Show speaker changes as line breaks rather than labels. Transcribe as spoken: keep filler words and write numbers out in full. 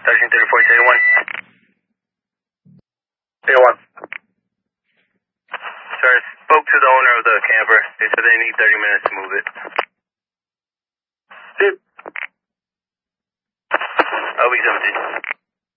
Sergeant thirty-four, zero one. zero one. Sir, I spoke to the owner of the camper. They said they need thirty minutes to move it.
Zip.
I'll be seventeen.